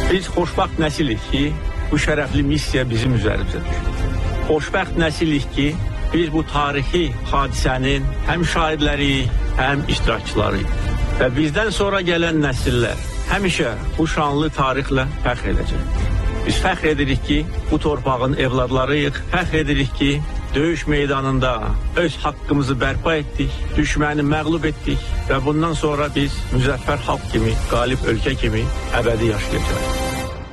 Biz xoşbəxt nəsilik ki, bu şərəfli missiya bizim üzərimizə düşür. Xoşbəxt nəsilik ki, biz bu tarixi hadisənin həm şahidləri, həm iştirakçılarıyıq. Və bizdən sonra gələn nəsillər həmişə bu şanlı tarixlə fəxr edəcək. Biz fəxr edirik ki, bu torpağın evladlarıyıq, fəxr edirik ki, döyüş meydanında öz haqqımızı bərpa etdik, düşməni məğlub etdik və bundan sonra biz müzəffər xalq kimi, qalib ölkə kimi əbədi yaşayacağıq.